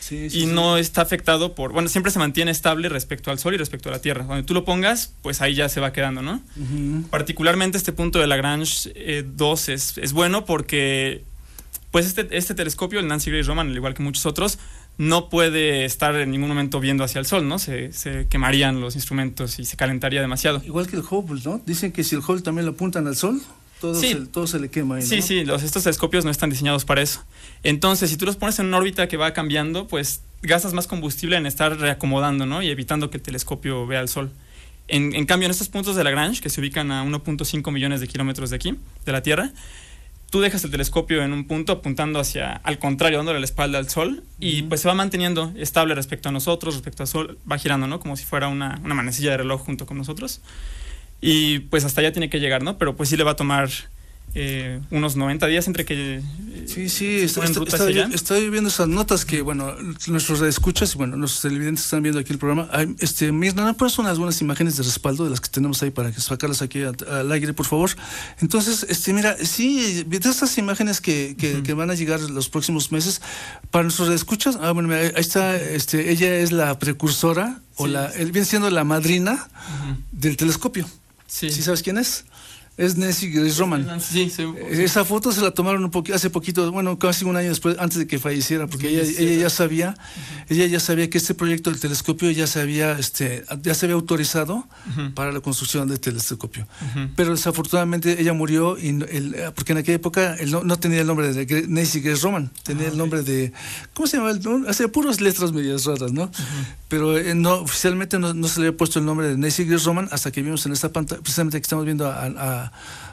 y no está afectado bueno, siempre se mantiene estable respecto al Sol y respecto a la Tierra. Donde tú lo pongas, pues ahí ya se va quedando, ¿no? Particularmente este punto de Lagrange 2 es bueno porque pues este telescopio, el Nancy Grace Roman, al igual que muchos otros, no puede estar en ningún momento viendo hacia el Sol, ¿no? Se quemarían los instrumentos y se calentaría demasiado. Igual que el Hubble, ¿no? Dicen que si el Hubble también lo apuntan al Sol, todo se le quema ahí, ¿no? Sí, estos telescopios no están diseñados para eso. Entonces, si tú los pones en una órbita que va cambiando, pues gastas más combustible en estar reacomodando, ¿no? Y evitando que el telescopio vea el Sol. En cambio, en estos puntos de Lagrange, que se ubican a 1.5 millones de kilómetros de aquí, de la Tierra, tú dejas el telescopio en un punto apuntando al contrario, dándole la espalda al Sol, y pues se va manteniendo estable respecto a nosotros, respecto al Sol, va girando, ¿no? Como si fuera una manecilla de reloj junto con nosotros. Y pues hasta allá tiene que llegar, ¿no? Pero pues sí le va a tomar unos 90 días entre que estoy viendo esas notas que, bueno, nuestros escuchas y, bueno, los televidentes que están viendo aquí el programa. Mirna, ¿no pones unas buenas imágenes de respaldo de las que tenemos ahí para sacarlas aquí al aire, por favor? Entonces, mira, sí, de estas imágenes que van a llegar los próximos meses, para nuestros escuchas, bueno, ahí está, ella es la precursora, viene siendo la madrina del telescopio. Sí. ¿Sí sabes quién es? Es Nancy Grace Roman. Sí. Esa foto se la tomaron hace poquito, bueno, casi un año después, antes de que falleciera, porque ella ya sabía que este proyecto del telescopio ya se había autorizado para la construcción del telescopio. Pero desafortunadamente ella murió porque en aquella época no tenía el nombre de Nancy Grace Roman, tenía el nombre de, ¿cómo se llama? Hacía puras letras medias raras, ¿no? Pero oficialmente no se le había puesto el nombre de Nancy Grace Roman hasta que vimos en esta pantalla, precisamente que estamos viendo a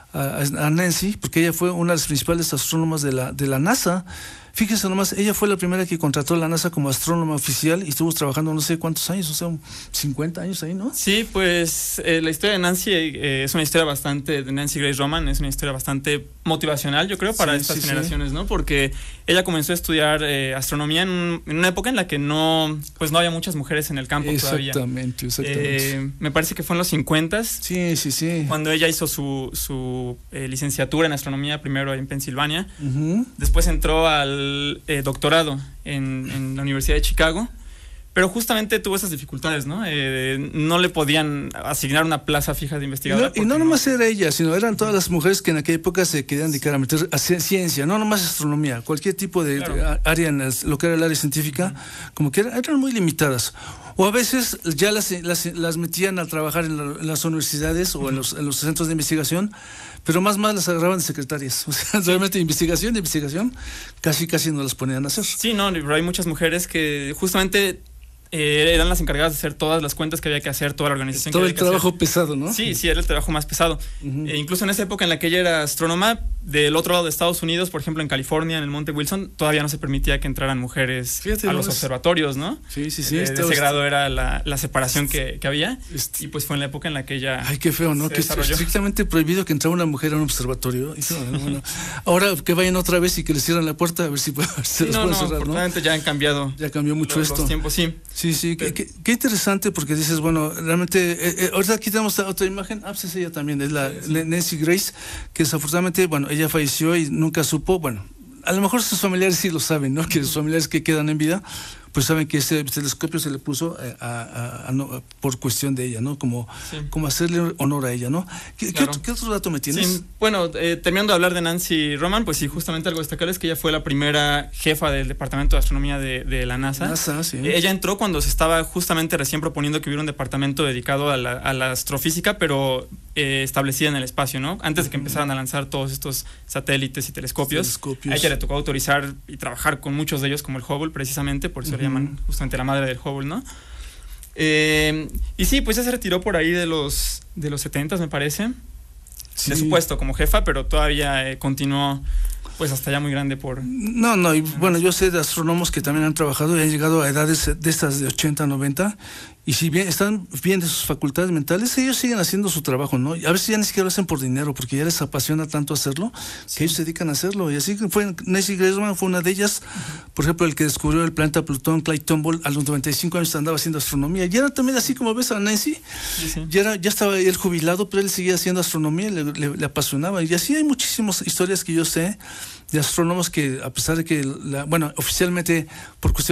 Nancy, porque ella fue una de las principales astrónomas de la NASA. Fíjese nomás, ella fue la primera que contrató a la NASA como astrónoma oficial y estuvo trabajando no sé cuántos años, o sea, 50 años ahí, ¿no? Sí, pues la historia de Nancy es una historia de Nancy Grace Roman, es una historia bastante motivacional, yo creo, para estas generaciones, ¿no? Porque ella comenzó a estudiar astronomía en una época en la que no había muchas mujeres en el campo todavía. Exactamente. Me parece que fue en los 50. Sí. Cuando ella hizo su licenciatura en astronomía, primero en Pensilvania, después entró al doctorado en la Universidad de Chicago, pero justamente tuvo esas dificultades, ¿no? No le podían asignar una plaza fija de investigadora. Y no nomás era ella, sino eran todas las mujeres que en aquella época se querían dedicar a meter a ciencia, no nomás astronomía, cualquier tipo de área en lo que era el área científica, como que eran muy limitadas. O a veces ya las metían a trabajar en las universidades o en los centros de investigación, pero más las agarraban de secretarias. O sea, realmente investigación, casi no las ponían a hacer. Sí, no, pero hay muchas mujeres que justamente eran las encargadas de hacer todas las cuentas que había que hacer, toda la organización. Todo que el trabajo pesado, ¿no? Sí, era el trabajo más pesado. Incluso en esa época en la que ella era astrónoma, del otro lado de Estados Unidos, por ejemplo en California, en el Monte Wilson, todavía no se permitía que entraran mujeres a los observatorios, ¿no? Sí. De ese grado era la separación que había. Y pues fue en la época en la que ella... Ay, qué feo, ¿no? Que es estrictamente prohibido que entrara una mujer a un observatorio. Bueno, ahora que vayan otra vez y que les cierran la puerta, a ver si pueden cerrar, ¿no? Afortunadamente ya han cambiado. Ya cambió mucho los tiempos, sí. Sí, qué interesante, porque dices, bueno, realmente, ahorita aquí tenemos otra imagen, pues es ella también, es la Nancy Grace, que desafortunadamente, bueno, ella falleció y nunca supo, bueno, a lo mejor sus familiares sí lo saben, ¿no? Que sus familiares que quedan en vida, pues saben que ese telescopio se le puso por cuestión de ella, ¿no? Como hacerle honor a ella, ¿no? ¿Qué otro dato me tienes? Sí, bueno, terminando de hablar de Nancy Roman, pues sí, justamente algo destacable es que ella fue la primera jefa del Departamento de Astronomía de la NASA. Sí. Ella entró cuando se estaba justamente recién proponiendo que hubiera un departamento dedicado a la astrofísica, pero establecida en el espacio, ¿no? Antes de que empezaran a lanzar todos estos satélites y telescopios. A ella le tocó autorizar y trabajar con muchos de ellos, como el Hubble, precisamente, por eso le llaman justamente la madre del Hubble, ¿no? Y sí, pues ya se retiró por ahí de los 70s, me parece, de su puesto como jefa, pero todavía continuó pues hasta ya muy grande por... No, y bueno, yo sé de astrónomos que también han trabajado y han llegado a edades de estas de 80, 90, y si bien están bien de sus facultades mentales, ellos siguen haciendo su trabajo, ¿no? Y a veces ya ni siquiera lo hacen por dinero, porque ya les apasiona tanto hacerlo, que ellos se dedican a hacerlo. Y así fue, Nancy Grace Roman fue una de ellas. Por ejemplo, el que descubrió el planeta Plutón, Clyde Tombaugh, a los 95 años andaba haciendo astronomía. Y era también así como ves a Nancy, ya estaba él jubilado, pero él seguía haciendo astronomía, le apasionaba. Y así hay muchísimas historias que yo sé de astrónomos que, a pesar de que, oficialmente, por cuestión